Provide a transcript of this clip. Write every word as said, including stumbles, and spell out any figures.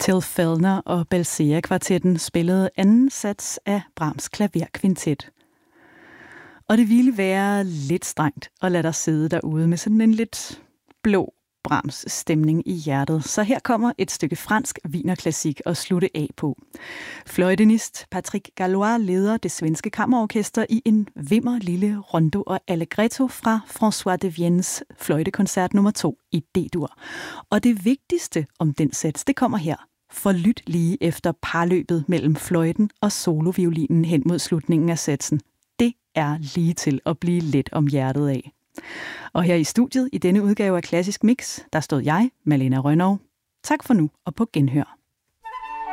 Till Fellner og Belcea-kvartetten spillede anden sats af Brahms klaverkvintet. Og det ville være lidt strengt at lade dig sidde derude med sådan en lidt blå Brahms stemning i hjertet. Så her kommer et stykke fransk wienerklassik at slutte af på. Fløjtenist Patrick Gallois leder det svenske kammerorkester i en vimmer lille rondo og allegretto fra François de Viennes fløjtekoncert nummer to i D-dur. Og det vigtigste om den sats, det kommer her. For lyt lige efter parløbet mellem fløjten og soloviolinen hen mod slutningen af satsen. Det er lige til at blive let om hjertet af. Og her i studiet i denne udgave af Klassisk Mix, der stod jeg, Malena Rønnow. Tak for nu og på genhør.